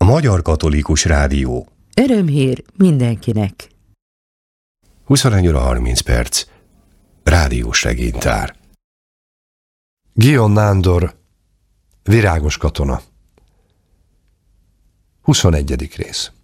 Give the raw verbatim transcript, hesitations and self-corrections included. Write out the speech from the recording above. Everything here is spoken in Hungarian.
A Magyar Katolikus Rádió. Örömhír mindenkinek. huszonegy óra harminc perc. Rádiós regénytár. Guillaume Nándor, Virágos katona. huszonegyedik rész.